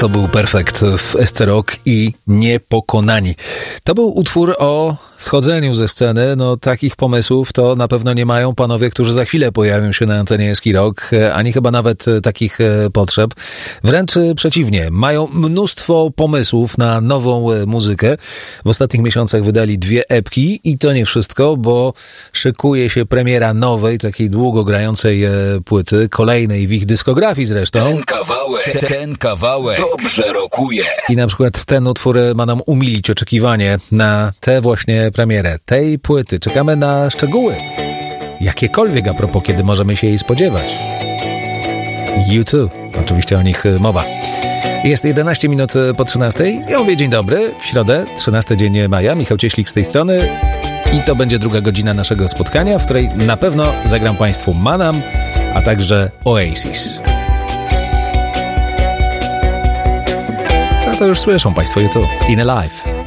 To był Perfekt w SC Rock i Niepokonani. To był utwór o schodzeniu ze sceny. No takich pomysłów to na pewno nie mają panowie, którzy za chwilę pojawią się na antenie SC Rock, ani chyba nawet takich potrzeb. Wręcz przeciwnie, mają mnóstwo pomysłów na nową muzykę. W ostatnich miesiącach wydali 2 epki i to nie wszystko, bo szykuje się premiera nowej, takiej długo grającej płyty, kolejnej w ich dyskografii zresztą. Ten kawałek dobrze rokuje. I na przykład ten utwór ma nam umilić oczekiwanie na tę właśnie premierę tej płyty. Czekamy na szczegóły. Jakiekolwiek a propos, kiedy możemy się jej spodziewać. U2. Oczywiście o nich mowa. Jest 11 minut po 13. Ja mówię dzień dobry. W środę, 13 dzień maja. Michał Cieślik z tej strony. I to będzie druga godzina naszego spotkania, w której na pewno zagram Państwu Manam, a także Oasis. To już słyszą Państwo YouTube. In Alive.